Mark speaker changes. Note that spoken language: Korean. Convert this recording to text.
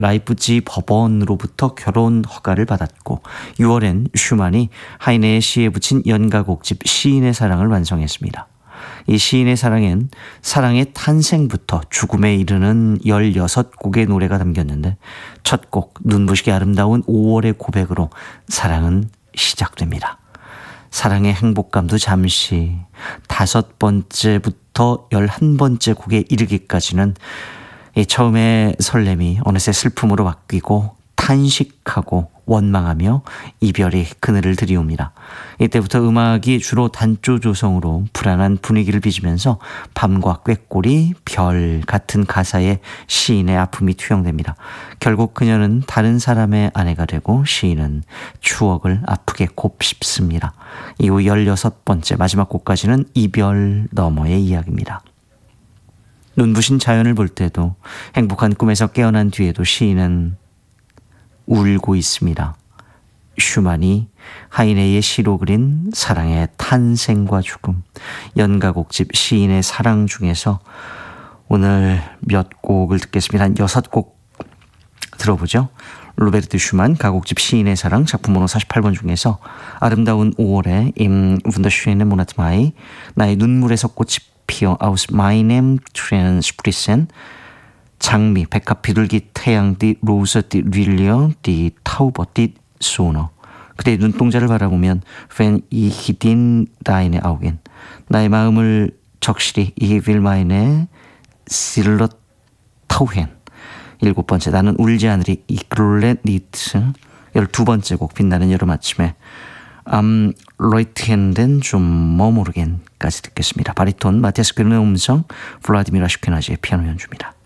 Speaker 1: 라이프지 법원으로부터 결혼 허가를 받았고 6월엔 슈만이 하이네의 시에 붙인 연가곡집 시인의 사랑을 완성했습니다. 이 시인의 사랑엔 사랑의 탄생부터 죽음에 이르는 16곡의 노래가 담겼는데 첫 곡 눈부시게 아름다운 5월의 고백으로 사랑은 시작됩니다. 사랑의 행복감도 잠시 5번째부터 11번째 곡에 이르기까지는 이 처음에 설렘이 어느새 슬픔으로 바뀌고 탄식하고 원망하며 이별이 그늘을 들이옵니다. 이때부터 음악이 주로 단조 조성으로 불안한 분위기를 빚으면서 밤과 꾀꼬리, 별 같은 가사에 시인의 아픔이 투영됩니다. 결국 그녀는 다른 사람의 아내가 되고 시인은 추억을 아프게 곱씹습니다. 이후 16번째 마지막 곡까지는 이별 너머의 이야기입니다. 눈부신 자연을 볼 때도 행복한 꿈에서 깨어난 뒤에도 시인은 울고 있습니다. 슈만이 하이네의 시로 그린 사랑의 탄생과 죽음, 연가곡집 시인의 사랑 중에서 오늘 몇 곡을 듣겠습니다. 한 6곡 들어보죠. 로베르트 슈만 가곡집 시인의 사랑 작품 번호 48번 중에서 아름다운 5월에 Im wunderschönen Monat Mai, 나의 눈물에서 꽃이 피어 aus meinem Tränen sprießen, 장미, 백합, 비둘기, 태양, die Rose, die Lilie, die Taube, die Sonne. 그대의 눈동자를 바라보면 wenn ich in deine Augen, 나의 마음을 적실히 ich will meine Seele tauchen. 7번째, 나는 울지 않으리 ich grolle nicht. 12번째 곡, 빛나는 여름 아침에 Am Leuchtenden zum Morgen까지 듣겠습니다. 바리톤 마티아스 그르네 음성, 블라디미르 아슈케나지의 피아노 연주입니다.